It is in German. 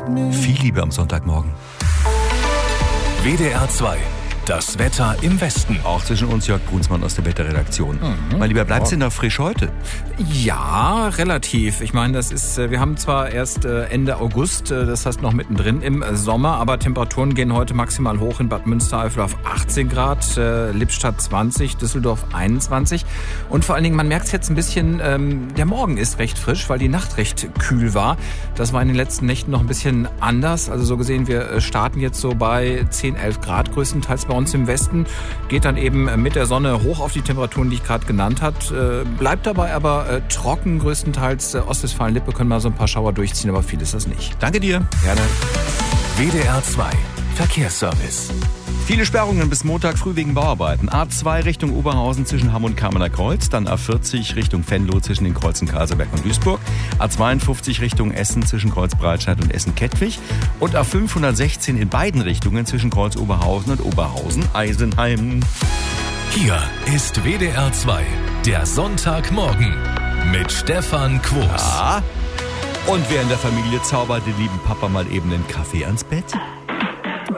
Viel Liebe am Sonntagmorgen. WDR 2. Das Wetter im Westen. Auch zwischen uns Jörg Brunsmann aus der Wetterredaktion. Mein Lieber, bleibt's denn noch frisch heute? Ja, relativ. Ich meine, wir haben zwar erst Ende August, das heißt noch mittendrin im Sommer, aber Temperaturen gehen heute maximal hoch in Bad Münstereifel auf 18 Grad, Lippstadt 20, Düsseldorf 21. Und vor allen Dingen, man merkt es jetzt ein bisschen, der Morgen ist recht frisch, weil die Nacht recht kühl war. Das war in den letzten Nächten noch ein bisschen anders. Also so gesehen, wir starten jetzt so bei 10, 11 Grad größtenteils bei uns im Westen. Geht dann eben mit der Sonne hoch auf die Temperaturen, die ich gerade genannt habe. Bleibt dabei aber trocken größtenteils. Ostwestfalen-Lippe können mal so ein paar Schauer durchziehen, aber viel ist das nicht. Danke dir. Gerne. WDR 2. Verkehrsservice. Viele Sperrungen bis Montag früh wegen Bauarbeiten. A2 Richtung Oberhausen zwischen Hamm und Kamener Kreuz. Dann A40 Richtung Venlo zwischen den Kreuzen Kaseberg und Duisburg. A52 Richtung Essen zwischen Kreuz Breitscheid und Essen-Kettwig. Und A516 in beiden Richtungen zwischen Kreuz Oberhausen und Oberhausen-Eisenheim. Hier ist WDR 2. Der Sonntagmorgen mit Stefan Quos. Ja. Und wer in der Familie zaubert, den lieben Papa mal eben den Kaffee ans Bett?